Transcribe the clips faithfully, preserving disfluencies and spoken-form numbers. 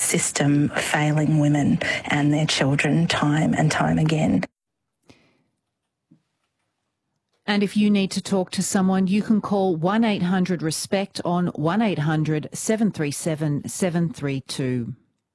system failing women and their children time and time again. And if you need to talk to someone, you can call one eight hundred RESPECT on one eight hundred seven three seven seven three two.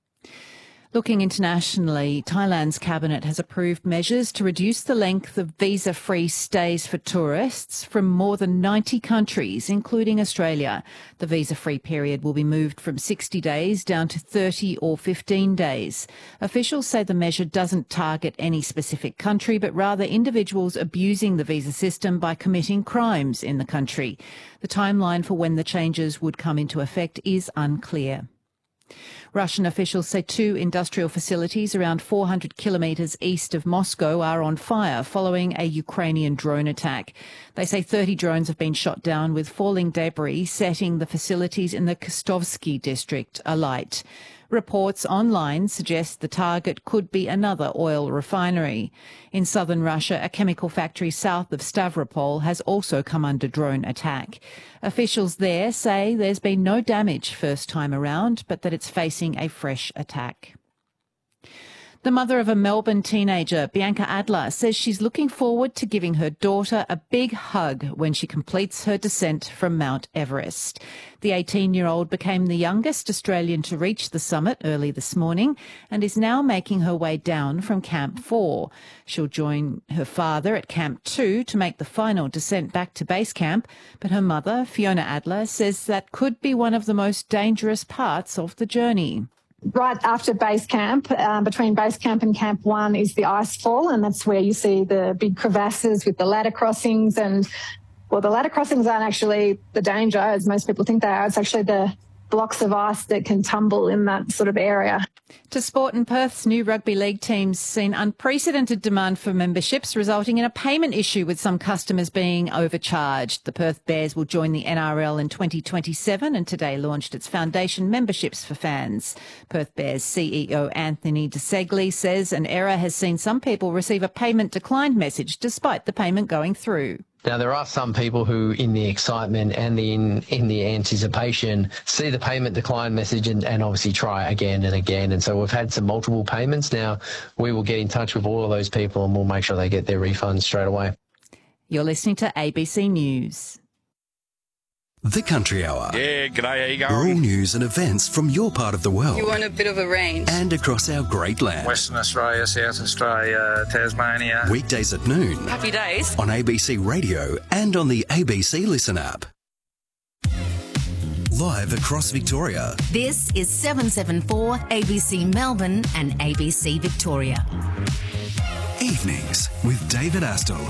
Looking internationally, Thailand's cabinet has approved measures to reduce the length of visa-free stays for tourists from more than ninety countries, including Australia. The visa-free period will be moved from sixty days down to thirty or fifteen days. Officials say the measure doesn't target any specific country, but rather individuals abusing the visa system by committing crimes in the country. The timeline for when the changes would come into effect is unclear. Russian officials say two industrial facilities around four hundred kilometres east of Moscow are on fire following a Ukrainian drone attack. They say thirty drones have been shot down with falling debris, setting the facilities in the Kostovsky district alight. Reports online suggest the target could be another oil refinery. In southern Russia, a chemical factory south of Stavropol has also come under drone attack. Officials there say there's been no damage first time around, but that it's facing a fresh attack. The mother of a Melbourne teenager, Bianca Adler, says she's looking forward to giving her daughter a big hug when she completes her descent from Mount Everest. The eighteen-year-old became the youngest Australian to reach the summit early this morning and is now making her way down from Camp four. She'll join her father at Camp two to make the final descent back to base camp, but her mother, Fiona Adler, says that could be one of the most dangerous parts of the journey. Right after base camp, um, between base camp and camp one is the ice fall, and that's where you see the big crevasses with the ladder crossings. And, well, the ladder crossings aren't actually the danger, as most people think they are. It's actually the blocks of ice that can tumble in that sort of area. To sport, in Perth's new rugby league team's seen unprecedented demand for memberships, resulting in a payment issue with some customers being overcharged. The Perth Bears will join the N R L in twenty twenty-seven and today launched its foundation memberships for fans. Perth Bears C E O Anthony DeSegli says an error has seen some people receive a payment declined message despite the payment going through. Now, there are some people who, in the excitement and the in, in the anticipation, see the payment decline message and, and obviously try again and again. And so we've had some multiple payments. Now, we will get in touch with all of those people and we'll make sure they get their refunds straight away. You're listening to A B C News. The Country Hour. Yeah, g'day, how you going? All news and events from your part of the world. You want a bit of a range. And across our great land. Western Australia, South Australia, Tasmania. Weekdays at noon. Happy days. On A B C Radio and on the A B C Listen app. Live across Victoria. This is seven seven four A B C Melbourne and A B C Victoria. Evenings with David Astle.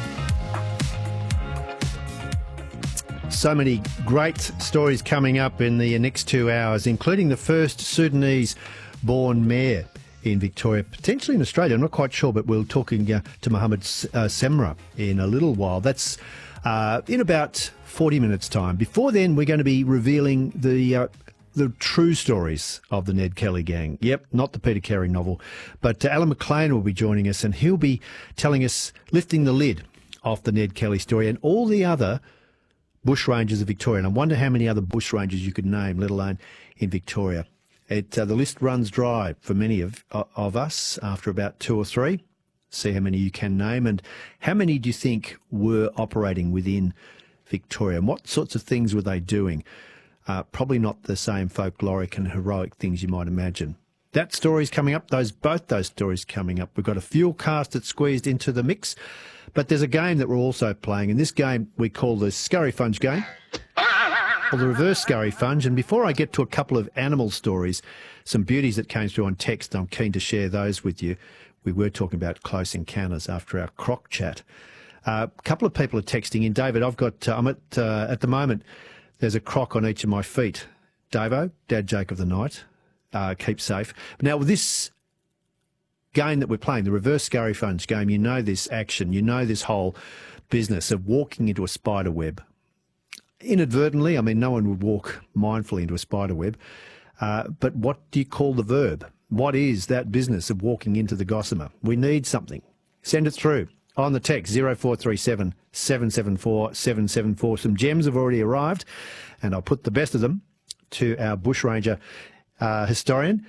So many great stories coming up in the next two hours, including the first Sudanese-born mayor in Victoria, potentially in Australia. I'm not quite sure, but we're talking uh, to Mohammed uh, Semra in a little while. That's uh, in about forty minutes' time. Before then, we're going to be revealing the uh, the true stories of the Ned Kelly gang. Yep, not the Peter Carey novel. But uh, Alan McLean will be joining us, and he'll be telling us, lifting the lid off the Ned Kelly story and all the other bushrangers of Victoria. And I wonder how many other bushrangers you could name, let alone in Victoria. It, uh, the list runs dry for many of of us after about two or three. See how many you can name, and how many do you think were operating within Victoria, and what sorts of things were they doing? Uh, probably not the same folkloric and heroic things you might imagine. That story's coming up. Those both those stories coming up. We've got a fuel cast that's squeezed into the mix. But there's a game that we're also playing, and this game we call the Scurry Funge game, or the reverse Scurry Funge. And before I get to a couple of animal stories, some beauties that came through on text, I'm keen to share those with you. We were talking about close encounters after our croc chat. Uh, a couple of people are texting in. David, I've got, uh, I'm at, uh, at the moment, there's a croc on each of my feet. Davo, dad joke of the night, uh, keep safe. Now, with this game that we're playing, the reverse Scurry Funge game, you know this action, you know this whole business of walking into a spider web. Inadvertently, I mean, no one would walk mindfully into a spider web, uh, but what do you call the verb? What is that business of walking into the gossamer? We need something. Send it through on the text zero four three seven, seven seven four, seven seven four. Some gems have already arrived, and I'll put the best of them to our bushranger uh, historian,